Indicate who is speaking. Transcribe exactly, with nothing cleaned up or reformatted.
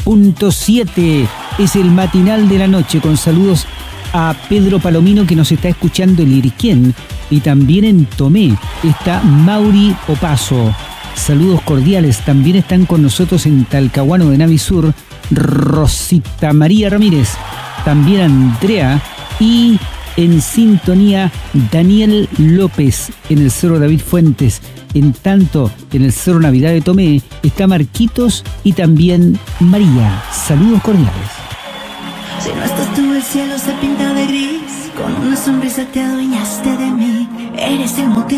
Speaker 1: punto siete. Es el matinal de la noche, con saludos a Pedro Palomino, que nos está escuchando en Iriquén, y también en Tomé está Mauri Opaso. Saludos cordiales. También están con nosotros en Talcahuano de Navisur Rosita María Ramírez, también Andrea, y en sintonía Daniel López en el Cerro David Fuentes. En tanto, en el Cerro Navidad de Tomé está Marquitos y también María. Saludos cordiales.
Speaker 2: Si no estás tú, el cielo se pinta de gris. Con una sonrisa te adueñaste de mí. Eres el motivo